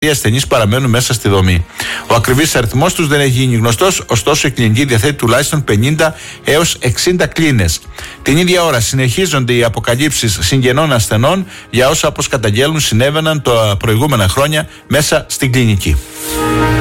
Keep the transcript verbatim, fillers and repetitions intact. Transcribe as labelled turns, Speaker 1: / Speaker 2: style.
Speaker 1: Οι ασθενείς παραμένουν μέσα στη δομή. Ο ακριβής αριθμός τους δεν έχει γίνει γνωστός, ωστόσο η κλινική διαθέτει τουλάχιστον πενήντα έως εξήντα κλίνες. Την ίδια ώρα συνεχίζονται οι αποκαλύψεις συγγενών ασθενών για όσα, όπως καταγγέλνουν, συνέβαιναν τα προηγούμενα χρόνια μέσα στην κλινική.